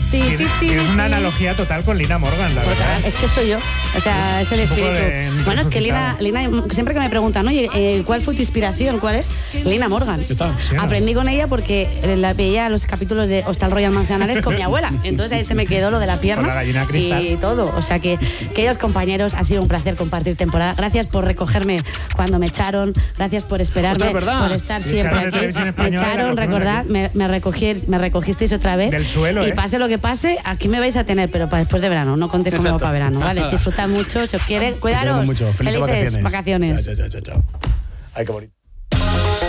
Es una analogía total con Lina Morgan, la verdad. Es que soy yo, o sea, es el espíritu. Bueno, es que Lina, siempre que me preguntan, oye, ¿cuál fue tu inspiración? ¿Cuál es? Lina Morgan. Aprendí con ella porque la veía los capítulos de Hostal Royal Manzanares con mi abuela. Entonces ahí se me quedó lo de la pierna. Con la gallina cristal. Y todo. O sea que, queridos compañeros, ha sido un placer compartir temporada. Gracias por recogerme cuando me echaron. Gracias por esperarme, por estar siempre aquí. Me echaron, recordad, me recogisteis otra vez. Del suelo, y pase lo que pase, aquí me vais a tener, pero para después de verano. No contéis conmigo para verano, ¿vale? Disfrutad mucho, si os quieren. Cuidaros. Felices vacaciones. Chao. Ay, qué bonito.